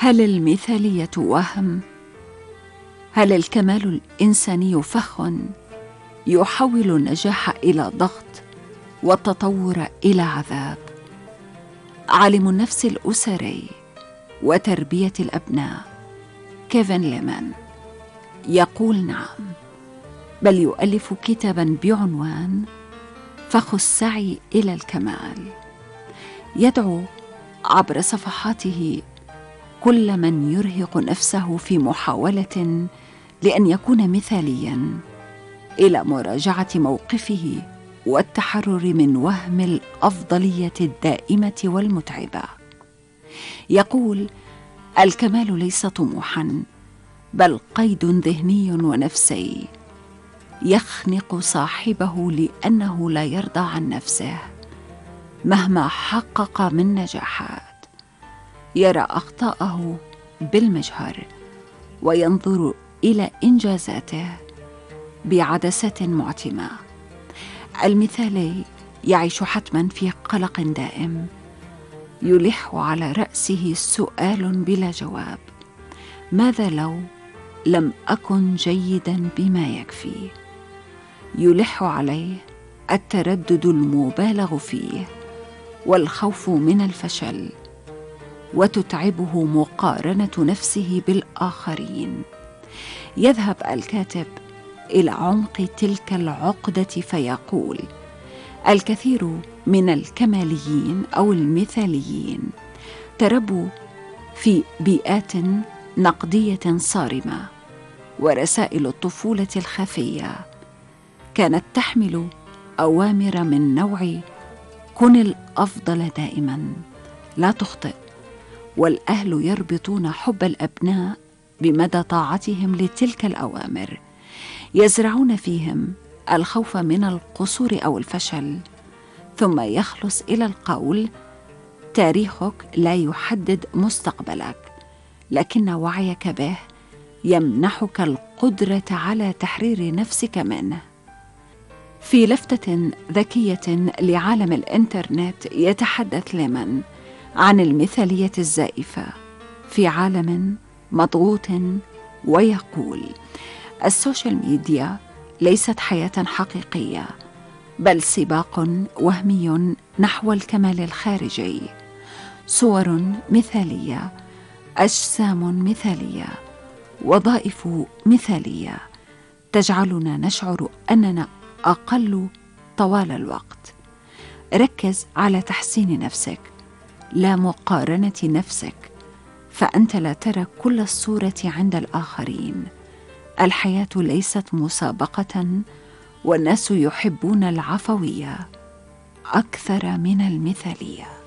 هل المثالية وهم؟ هل الكمال الإنساني فخ يحول النجاح إلى ضغط والتطور إلى عذاب؟ عالم النفس الأسري وتربية الأبناء كيفن ليمان يقول نعم، بل يؤلف كتابا بعنوان فخ السعي إلى الكمال. يدعو عبر صفحاته كل من يرهق نفسه في محاولة لأن يكون مثاليا إلى مراجعة موقفه والتحرر من وهم الأفضلية الدائمة والمتعبة. يقول: الكمال ليس طموحا، بل قيد ذهني ونفسي يخنق صاحبه لأنه لا يرضى عن نفسه مهما حقق من نجاحات. يرى أخطاءه بالمجهر وينظر إلى إنجازاته بعدسة معتمة. المثالي يعيش حتما في قلق دائم، يلح على رأسه سؤال بلا جواب: ماذا لو لم أكن جيدا بما يكفي؟ يلح عليه التردد المبالغ فيه والخوف من الفشل، وتتعبه مقارنة نفسه بالآخرين. يذهب الكاتب إلى عمق تلك العقدة فيقول: الكثير من الكماليين أو المثاليين تربوا في بيئات نقدية صارمة، ورسائل الطفولة الخفية كانت تحمل أوامر من نوع كن الأفضل دائما، لا تخطئ. والأهل يربطون حب الأبناء بمدى طاعتهم لتلك الأوامر، يزرعون فيهم الخوف من القصور أو الفشل، ثم يخلص إلى القول: تاريخك لا يحدد مستقبلك، لكن وعيك به يمنحك القدرة على تحرير نفسك منه. في لفتة ذكية لعالم الإنترنت يتحدث ليمان عن المثالية الزائفة في عالم مضغوط، ويقول: السوشيال ميديا ليست حياة حقيقية، بل سباق وهمي نحو الكمال الخارجي. صور مثالية، أجسام مثالية، وظائف مثالية تجعلنا نشعر أننا أقل طوال الوقت. ركز على تحسين نفسك، لا مقارنة نفسك، فأنت لا ترى كل الصورة عند الآخرين. الحياة ليست مسابقة، والناس يحبون العفوية أكثر من المثالية.